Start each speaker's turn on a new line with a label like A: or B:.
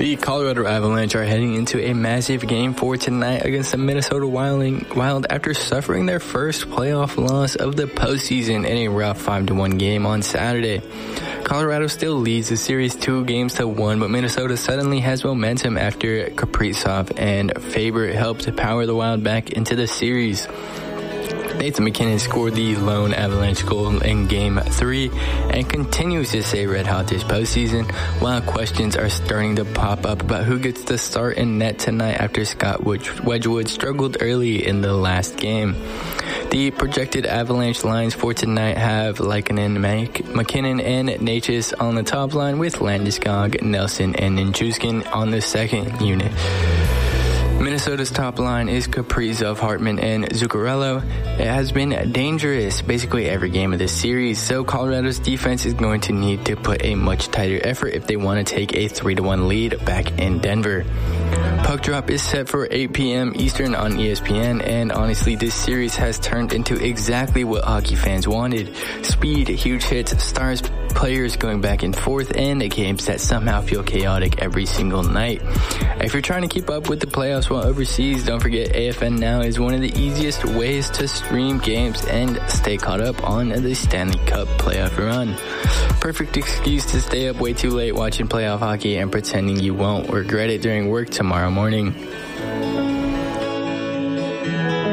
A: The Colorado Avalanche are heading into a massive Game 4 tonight against the Minnesota Wild after suffering their first playoff loss of the postseason in a rough 5-1 game on Saturday. Colorado still leads the series 2-1, but Minnesota suddenly has momentum after Kaprizov and Faber helped power the Wild back into the series. Nathan MacKinnon scored the lone Avalanche goal in Game 3 and continues to stay red hot this postseason, while questions are starting to pop up about who gets the start in net tonight after Scott Wedgwood struggled early in the last game. The projected Avalanche lines for tonight have Lankinen, MacKinnon, and Necas on the top line, with Landeskog, Nelson, and Nichushkin on the second unit. Minnesota's top line is Kaprizov, Hartman, and Zuccarello. It has been dangerous basically every game of this series, so Colorado's defense is going to need to put a much tighter effort if they want to take a 3-1 lead back in Denver. Puck drop is set for 8 p.m. Eastern on ESPN, and honestly, this series has turned into exactly what hockey fans wanted. Speed, huge hits, stars, players going back and forth, and games that somehow feel chaotic every single night. If you're trying to keep up with the playoffs while overseas, don't forget AFN Now is one of the easiest ways to stream games and stay caught up on the Stanley Cup playoff run. Perfect excuse to stay up way too late watching playoff hockey and pretending you won't regret it during work tomorrow morning.